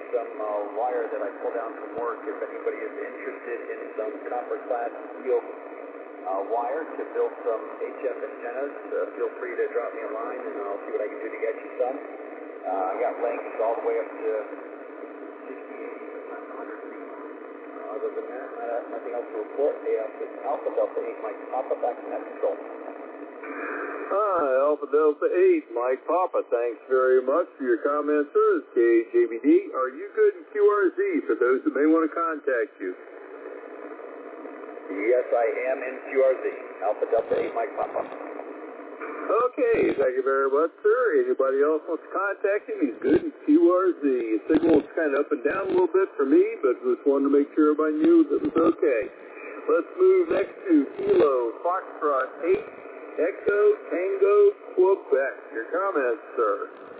some wire that I pulled down from work. If anybody is interested in some copper clad steel wire to build some HF antennas, feel free to drop me a line and I'll see what I can do to get you some. I got lengths all the way up to 68, 100 feet. Other than that, nothing else to report. Alpha Delta 8, Mike Papa, back to net control. Hi, Alpha Delta 8, Mike Papa. Thanks very much for your comments, sir. It's KJBD. Are you good in QRZ for those that may want to contact you? Yes, I am in QRZ. Alpha Delta 8, Mike Papa. Okay, thank you very much, sir. Anybody else wants to contact him, he's good in QRZ. His signal's kind of up and down a little bit for me, but just wanted to make sure everybody knew that it was okay. Let's move next to Kilo Foxtrot 8, Echo Tango Quebec. Your comments, sir.